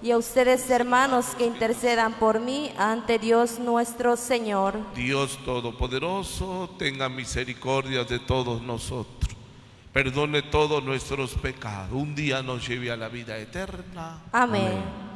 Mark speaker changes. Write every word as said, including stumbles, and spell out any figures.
Speaker 1: y a ustedes, hermanos, que intercedan por mí ante Dios nuestro Señor.
Speaker 2: Dios Todopoderoso, tenga misericordia de todos nosotros, perdone todos nuestros pecados, un día nos lleve a la vida eterna.
Speaker 1: Amén.